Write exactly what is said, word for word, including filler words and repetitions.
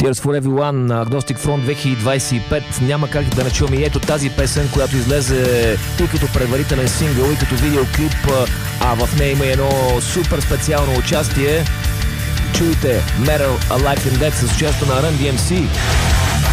Tears for Everyone, Agnostic Front две хиляди двадесет и пет. Няма как да не чуем и ето тази песен, която излезе и като предварителен сингъл, и като видеоклип, а в нея има едно супер специално участие. Чуйте Metal Alive and Dead с участието на Run ди ем си.